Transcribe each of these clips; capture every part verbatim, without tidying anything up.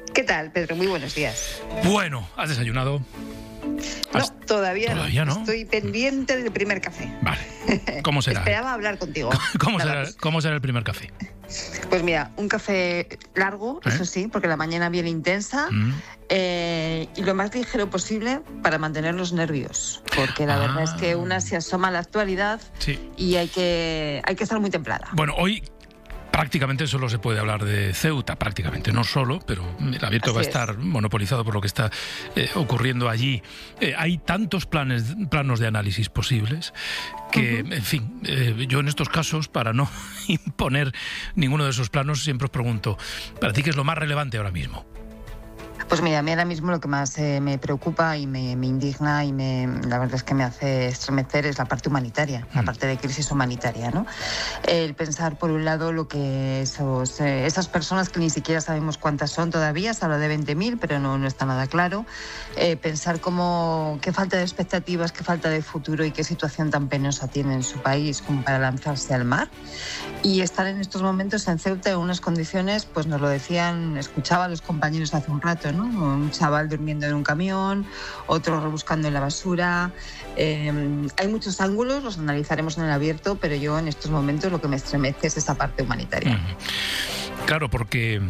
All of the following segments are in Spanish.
¿Qué tal, Pedro? Muy buenos días. Bueno, ¿has desayunado? No, todavía, ¿Todavía no? Estoy pendiente del primer café. Vale. ¿Cómo será? Esperaba hablar contigo. ¿Cómo Nada, será, pues. ¿Cómo será el primer café? Pues mira, un café largo, ¿Eh? eso sí, porque la mañana viene intensa, Mm. eh, y lo más ligero posible para mantener los nervios, porque la Ah. verdad es que una se asoma a la actualidad Sí. y hay que, hay que estar muy templada. Bueno, hoy prácticamente solo se puede hablar de Ceuta, prácticamente, no solo, pero el abierto Así va a es. estar monopolizado por lo que está eh, ocurriendo allí. Eh, hay tantos planes, planos de análisis posibles que, Uh-huh. en fin, eh, yo en estos casos, para no imponer ninguno de esos planos, siempre os pregunto, ¿para ti qué es lo más relevante ahora mismo? Pues mira, a mí ahora mismo lo que más eh, me preocupa y me, me indigna y me, la verdad es que me hace estremecer es la parte humanitaria, la Mm. parte de crisis humanitaria, ¿no? El pensar, por un lado, lo que esos, eh, esas personas que ni siquiera sabemos cuántas son todavía, se habla de veinte mil, pero no, no está nada claro. Eh, pensar cómo, qué falta de expectativas, qué falta de futuro y qué situación tan penosa tiene en su país como para lanzarse al mar. Y estar en estos momentos en Ceuta en unas condiciones, pues nos lo decían, escuchaba a los compañeros hace un rato, ¿no? Un chaval durmiendo en un camión, otro rebuscando en la basura. Eh, hay muchos ángulos, los analizaremos en el abierto, pero yo en estos momentos lo que me estremece es esa parte humanitaria. Mm. Claro, porque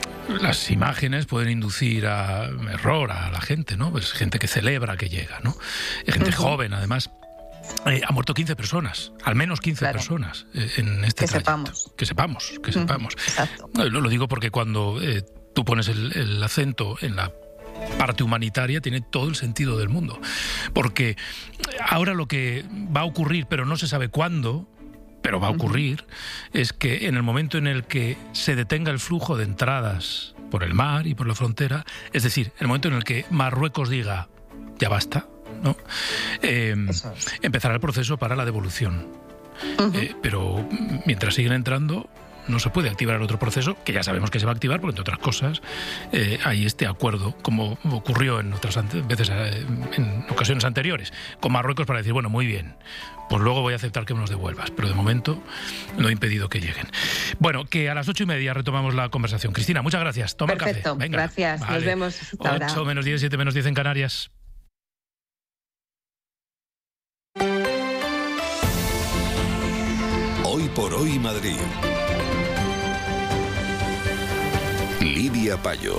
las imágenes pueden inducir a error a la gente, ¿no? Pues gente que celebra que llega, ¿no? Gente Uh-huh. joven, además. Eh, ha muerto quince personas, al menos quince Claro. personas eh, en este Que trayecto. sepamos. Que sepamos, que Uh-huh. sepamos. Exacto. No, lo, lo digo porque cuando eh, tú pones el, el acento en la parte humanitaria, tiene todo el sentido del mundo. Porque ahora lo que va a ocurrir, pero no se sabe cuándo, pero va a ocurrir, uh-huh. es que en el momento en el que se detenga el flujo de entradas por el mar y por la frontera, es decir, en el momento en el que Marruecos diga, ya basta, ¿no? Eh, Eso es. empezará el proceso para la devolución. Uh-huh. Eh, pero mientras siguen entrando, no se puede activar el otro proceso, que ya sabemos que se va a activar, porque entre otras cosas eh, hay este acuerdo, como ocurrió en otras ante- veces, eh, en ocasiones anteriores, con Marruecos para decir, bueno, muy bien, pues luego voy a aceptar que me los devuelvas, pero de momento no he impedido que lleguen. Bueno, que a las ocho y media retomamos la conversación. Cristina, muchas gracias. Toma Perfecto, café. Venga, gracias. vale. Nos vemos hasta ahora. ocho menos diez, siete menos diez en Canarias. Hoy por hoy Madrid. Lidia Payo.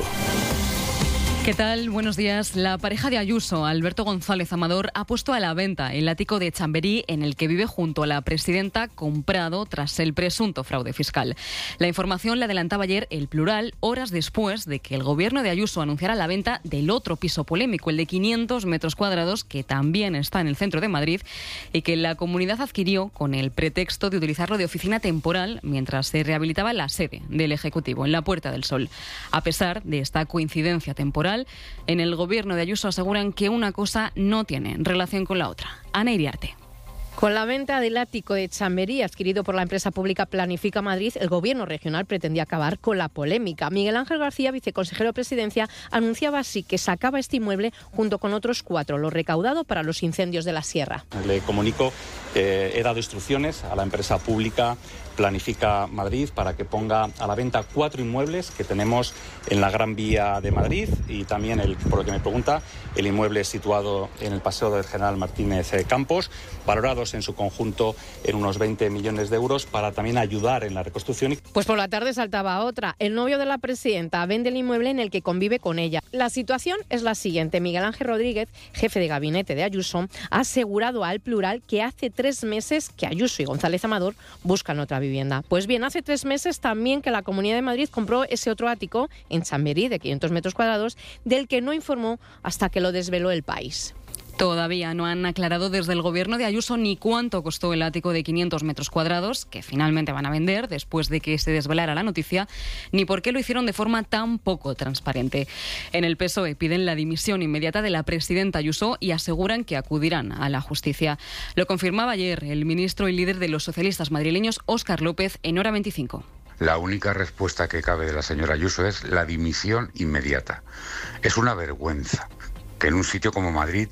¿Qué tal? Buenos días. La pareja de Ayuso, Alberto González Amador, ha puesto a la venta el ático de Chamberí en el que vive junto a la presidenta, comprado tras el presunto fraude fiscal. La información la adelantaba ayer El Plural, horas después de que el gobierno de Ayuso anunciara la venta del otro piso polémico, el de quinientos metros cuadrados, que también está en el centro de Madrid y que la comunidad adquirió con el pretexto de utilizarlo de oficina temporal mientras se rehabilitaba la sede del Ejecutivo en la Puerta del Sol. A pesar de esta coincidencia temporal, en el gobierno de Ayuso aseguran que una cosa no tiene relación con la otra. Ana Iriarte. Con la venta del ático de Chamberí, adquirido por la empresa pública Planifica Madrid, el gobierno regional pretendía acabar con la polémica. Miguel Ángel García, viceconsejero de Presidencia, anunciaba así que sacaba este inmueble junto con otros cuatro, lo recaudado para los incendios de la sierra. Le comunico que he dado instrucciones a la empresa pública Planifica Madrid para que ponga a la venta cuatro inmuebles que tenemos en la Gran Vía de Madrid y también, el, por lo que me pregunta, el inmueble situado en el Paseo del General Martínez Campos, valorados en su conjunto en unos veinte millones de euros para también ayudar en la reconstrucción. Pues por la tarde saltaba otra. El novio de la presidenta vende el inmueble en el que convive con ella. La situación es la siguiente. Miguel Ángel Rodríguez, jefe de gabinete de Ayuso, ha asegurado al Plural que hace tres meses que Ayuso y González Amador buscan otra vivienda. Pues bien, hace tres meses también que la Comunidad de Madrid compró ese otro ático en Chamberí de quinientos metros cuadrados, del que no informó hasta que lo desveló El País. Todavía no han aclarado desde el gobierno de Ayuso ni cuánto costó el ático de quinientos metros cuadrados, que finalmente van a vender después de que se desvelara la noticia, ni por qué lo hicieron de forma tan poco transparente. En el P S O E piden la dimisión inmediata de la presidenta Ayuso y aseguran que acudirán a la justicia. Lo confirmaba ayer el ministro y líder de los socialistas madrileños, Óscar López, en Hora veinticinco. La única respuesta que cabe de la señora Ayuso es la dimisión inmediata. Es una vergüenza que en un sitio como Madrid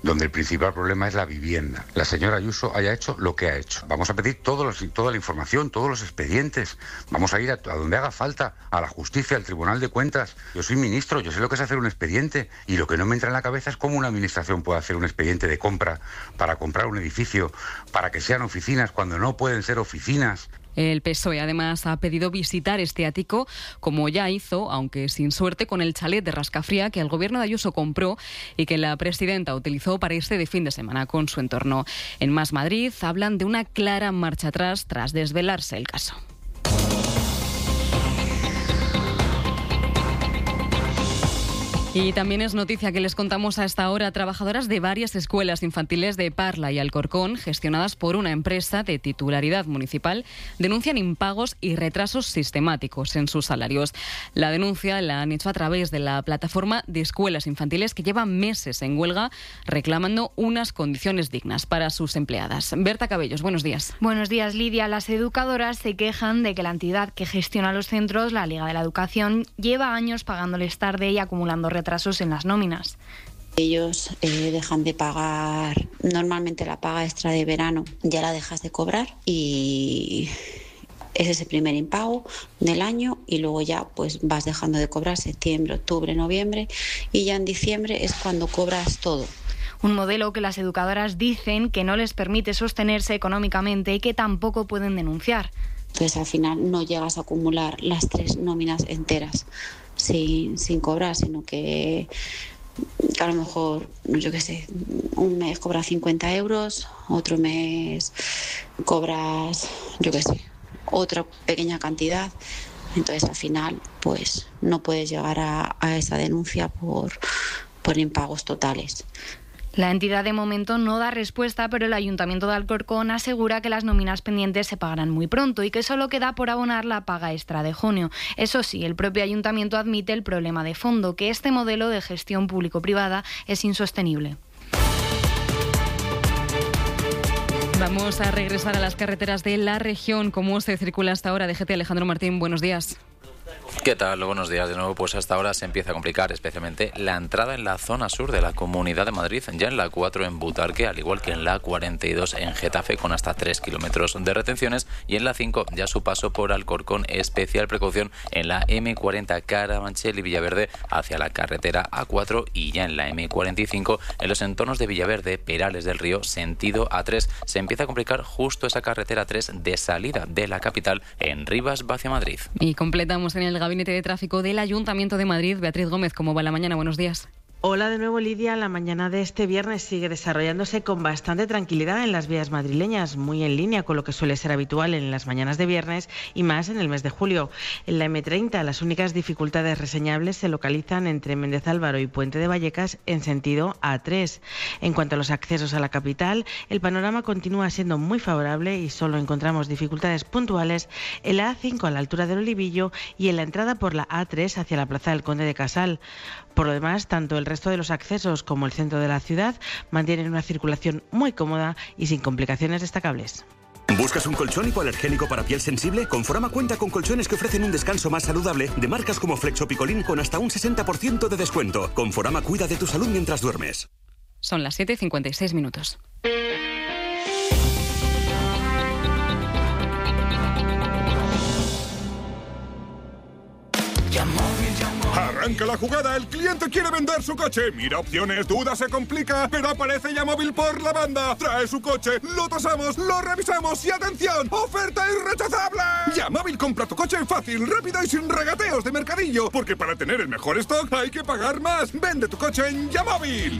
donde el principal problema es la vivienda. La señora Ayuso haya hecho lo que ha hecho. Vamos a pedir todos los, toda la información, todos los expedientes. Vamos a ir a, a donde haga falta, a la justicia, al Tribunal de Cuentas. Yo soy ministro, yo sé lo que es hacer un expediente, y lo que no me entra en la cabeza es cómo una administración puede hacer un expediente de compra para comprar un edificio, para que sean oficinas cuando no pueden ser oficinas. El P S O E además ha pedido visitar este ático, como ya hizo, aunque sin suerte, con el chalet de Rascafría que el gobierno de Ayuso compró y que la presidenta utilizó para irse de fin de semana con su entorno. En Más Madrid hablan de una clara marcha atrás tras desvelarse el caso. Y también es noticia que les contamos a esta hora: trabajadoras de varias escuelas infantiles de Parla y Alcorcón, gestionadas por una empresa de titularidad municipal, denuncian impagos y retrasos sistemáticos en sus salarios. La denuncia la han hecho a través de la plataforma de escuelas infantiles, que lleva meses en huelga reclamando unas condiciones dignas para sus empleadas. Berta Cabellos, buenos días. Buenos días, Lidia. Las educadoras se quejan de que la entidad que gestiona los centros, la Liga de la Educación, lleva años pagándoles tarde y acumulando retrasos retrasos en las nóminas. Ellos eh, dejan de pagar normalmente la paga extra de verano, ya la dejas de cobrar y es ese primer impago del año, y luego ya pues vas dejando de cobrar septiembre, octubre, noviembre, y ya en diciembre es cuando cobras todo. Un modelo que las educadoras dicen que no les permite sostenerse económicamente y que tampoco pueden denunciar. Entonces al final no llegas a acumular las tres nóminas enteras sin, sin cobrar, sino que, que a lo mejor, yo qué sé, un mes cobras cincuenta euros, otro mes cobras, yo qué sé, otra pequeña cantidad. Entonces al final pues no puedes llegar a, a esa denuncia por, por impagos totales. La entidad de momento no da respuesta, pero el Ayuntamiento de Alcorcón asegura que las nóminas pendientes se pagarán muy pronto y que solo queda por abonar la paga extra de junio. Eso sí, el propio Ayuntamiento admite el problema de fondo, que este modelo de gestión público-privada es insostenible. Vamos a regresar a las carreteras de la región. ¿Cómo se circula hasta ahora? D G T, Alejandro Martín, buenos días. ¿Qué tal? Buenos días de nuevo. Pues hasta ahora se empieza a complicar especialmente la entrada en la zona sur de la Comunidad de Madrid, ya en la cuatro en Butarque, al igual que en la cuarenta y dos en Getafe, con hasta tres kilómetros de retenciones, y en la cinco ya su paso por Alcorcón. Especial precaución en la eme cuarenta Carabanchel y Villaverde hacia la carretera A cuatro, y ya en la eme cuarenta y cinco en los entornos de Villaverde, Perales del Río, sentido A tres. Se empieza a complicar justo esa carretera tres de salida de la capital en Rivas hacia Madrid. Y completamos en el Gabinete de Tráfico del Ayuntamiento de Madrid. Beatriz Gómez, ¿cómo va la mañana? Buenos días. Hola de nuevo, Lidia. La mañana de este viernes sigue desarrollándose con bastante tranquilidad en las vías madrileñas, muy en línea con lo que suele ser habitual en las mañanas de viernes y más en el mes de julio. En la eme treinta, las únicas dificultades reseñables se localizan entre Méndez Álvaro y Puente de Vallecas en sentido A tres. En cuanto a los accesos a la capital, el panorama continúa siendo muy favorable y solo encontramos dificultades puntuales en la A cinco a la altura del Olivillo y en la entrada por la A tres hacia la Plaza del Conde de Casal. Por lo demás, tanto el resto de los accesos como el centro de la ciudad mantienen una circulación muy cómoda y sin complicaciones destacables. ¿Buscas un colchón hipoalergénico para piel sensible? Conforama cuenta con colchones que ofrecen un descanso más saludable de marcas como Flexopicolín con hasta un sesenta por ciento de descuento. Conforama cuida de tu salud mientras duermes. Son las siete y cincuenta y seis minutos. Arranca la jugada, el cliente quiere vender su coche. Mira opciones, duda, se complica, pero aparece Yamóvil por la banda. Trae su coche, lo tasamos, lo revisamos y ¡atención! ¡Oferta irrechazable! Yamóvil, compra tu coche fácil, rápido y sin regateos de mercadillo. Porque para tener el mejor stock hay que pagar más. Vende tu coche en Yamóvil.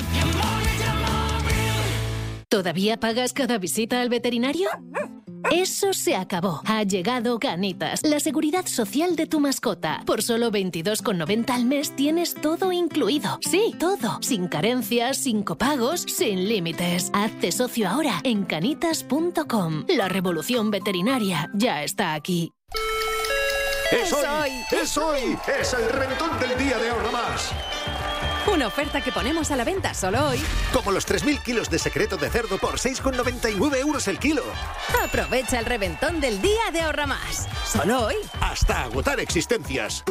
¿Todavía pagas cada visita al veterinario? Eso se acabó. Ha llegado Canitas, la seguridad social de tu mascota. Por solo veintidós con noventa al mes tienes todo incluido. Sí, todo. Sin carencias, sin copagos, sin límites. Hazte socio ahora en canitas punto com. La revolución veterinaria ya está aquí. ¡Es hoy! ¡Es hoy! ¡Es el reventón del día de Ahorra Más! Una oferta que ponemos a la venta solo hoy. Como los tres mil kilos de secreto de cerdo por seis con noventa y nueve euros el kilo. Aprovecha el reventón del día de Ahorra Más. Solo hoy. Hasta agotar existencias.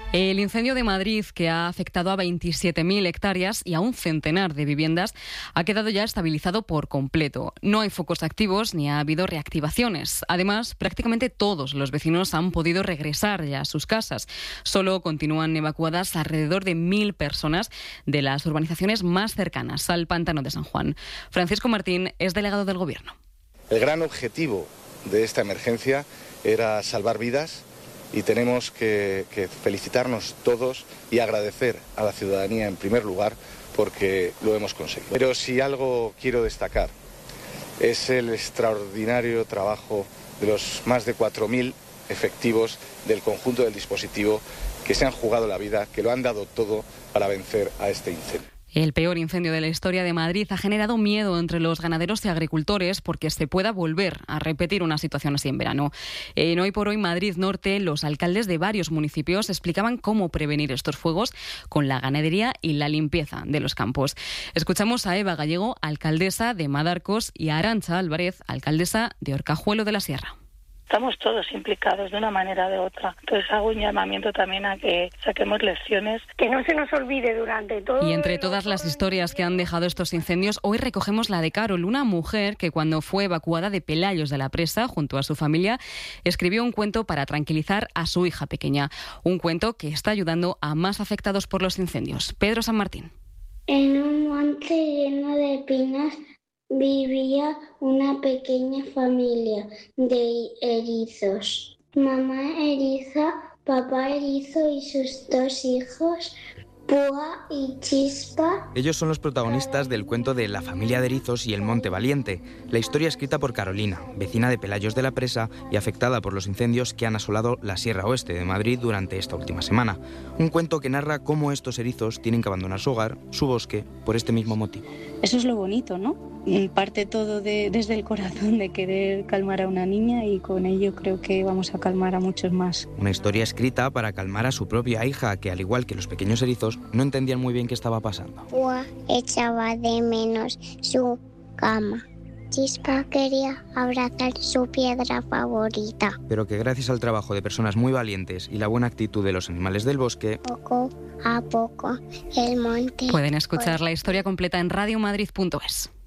El incendio de Madrid, que ha afectado a veintisiete mil hectáreas y a un centenar de viviendas, ha quedado ya estabilizado por completo. No hay focos activos ni ha habido reactivaciones. Además, prácticamente todos los vecinos han podido regresar ya a sus casas. Solo continúan evacuadas alrededor de mil personas de las urbanizaciones más cercanas al pantano de San Juan. Francisco Martín es delegado del Gobierno. El gran objetivo de esta emergencia era salvar vidas. Y tenemos que, que felicitarnos todos y agradecer a la ciudadanía en primer lugar porque lo hemos conseguido. Pero si algo quiero destacar es el extraordinario trabajo de los más de cuatro mil efectivos del conjunto del dispositivo que se han jugado la vida, que lo han dado todo para vencer a este incendio. El peor incendio de la historia de Madrid ha generado miedo entre los ganaderos y agricultores porque se pueda volver a repetir una situación así en verano. En Hoy por Hoy Madrid Norte, los alcaldes de varios municipios explicaban cómo prevenir estos fuegos con la ganadería y la limpieza de los campos. Escuchamos a Eva Gallego, alcaldesa de Madarcos, y a Arantxa Álvarez, alcaldesa de Orcajuelo de la Sierra. Estamos todos implicados de una manera o de otra. Entonces hago un llamamiento también a que saquemos lecciones. Que no se nos olvide durante todo... Y entre todas las historias que han dejado estos incendios, hoy recogemos la de Carol, una mujer que cuando fue evacuada de Pelayos de la Presa, junto a su familia, escribió un cuento para tranquilizar a su hija pequeña. Un cuento que está ayudando a más afectados por los incendios. Pedro San Martín. En un monte lleno de pinos vivía una pequeña familia de erizos. Mamá eriza, papá erizo y sus dos hijos, Púa y Chispa. Ellos son los protagonistas del cuento de La familia de erizos y el monte valiente, la historia escrita por Carolina, vecina de Pelayos de la Presa y afectada por los incendios que han asolado la Sierra Oeste de Madrid durante esta última semana. Un cuento que narra cómo estos erizos tienen que abandonar su hogar, su bosque, por este mismo motivo. Eso es lo bonito, ¿no? Parte todo de, desde el corazón de querer calmar a una niña y con ello creo que vamos a calmar a muchos más. Una historia escrita para calmar a su propia hija, que al igual que los pequeños erizos, no entendían muy bien qué estaba pasando. Púa echaba de menos su cama. Chispa quería abrazar su piedra favorita. Pero que gracias al trabajo de personas muy valientes y la buena actitud de los animales del bosque, poco a poco el monte... Pueden escuchar la historia completa en radiomadrid punto es.